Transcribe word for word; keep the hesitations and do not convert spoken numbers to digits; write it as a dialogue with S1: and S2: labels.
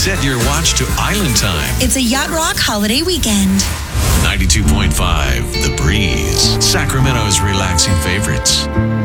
S1: Set your watch to Island Time.
S2: It's a Yacht Rock holiday weekend.
S1: ninety-two point five The Breeze. Sacramento's relaxing favorites.